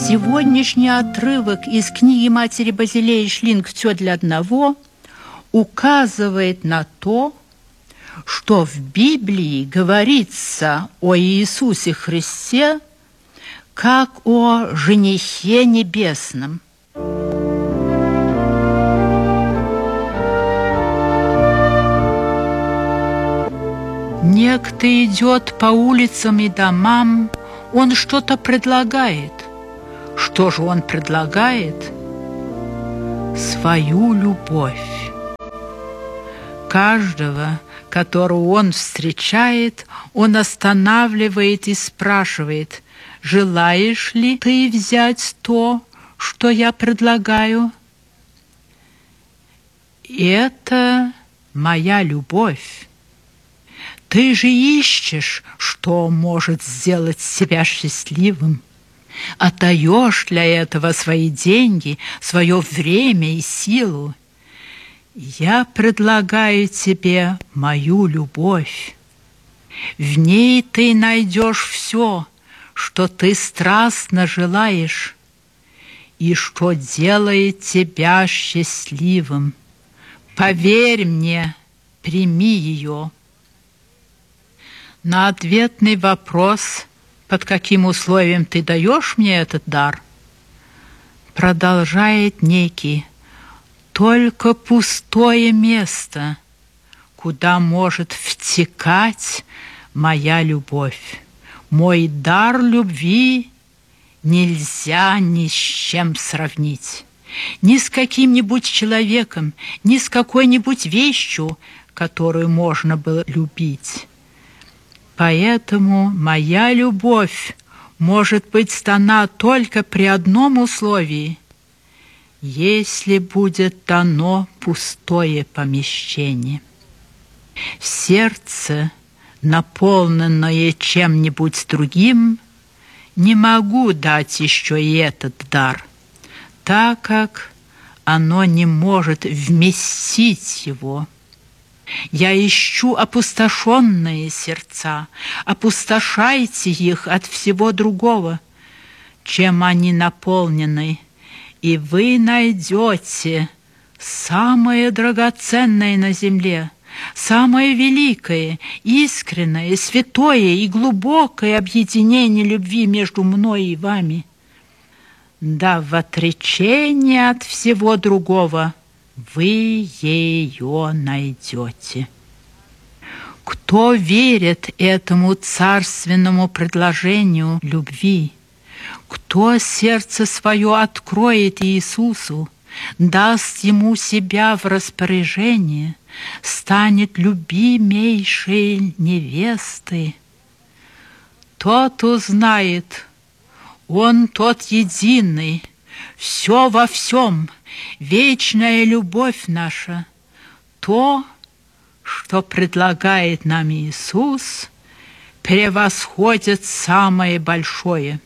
Сегодняшний отрывок из книги матери Базилеи Шлинг «Все для одного» указывает на то, что в Библии говорится о Иисусе Христе как о женихе небесном. Некто идет по улицам и домам, он что-то предлагает. Что же он предлагает? Свою любовь. Каждого, которого он встречает, он останавливает и спрашивает: «Желаешь ли ты взять то, что я предлагаю?» Это моя любовь. Ты же ищешь, что может сделать себя счастливым. Отдаешь для этого свои деньги, свое время и силу. Я предлагаю тебе мою любовь. В ней ты найдешь все, что ты страстно желаешь и что делает тебя счастливым. Поверь мне, прими ее. На ответный вопрос, под каким условием ты даешь мне этот дар, продолжает некий: только пустое место, куда может втекать моя любовь. Мой дар любви нельзя ни с чем сравнить. Ни с каким-нибудь человеком, ни с какой-нибудь вещью, которую можно было любить. Поэтому моя любовь может быть дана только при одном условии: если будет дано пустое помещение. Сердце, наполненное чем-нибудь другим, не могу дать еще и этот дар, так как оно не может вместить его. Я ищу опустошенные сердца, опустошайте их от всего другого, чем они наполнены, и вы найдете самое драгоценное на земле, самое великое, искреннее, святое и глубокое объединение любви между мной и вами. Да в отречение от всего другого вы ее найдете. Кто верит этому царственному предложению любви, кто сердце свое откроет Иисусу, даст ему себя в распоряжение, станет любимейшей невестой, тот узнает, он тот единый, все во всем, вечная любовь наша, то, что предлагает нам Иисус, превосходит самое большое.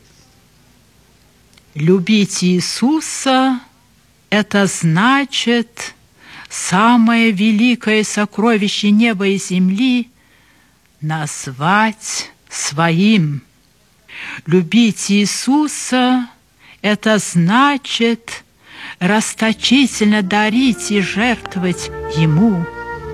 Любить Иисуса — это значит самое великое сокровище неба и земли назвать своим. Любить Иисуса — это значит расточительно дарить и жертвовать Ему.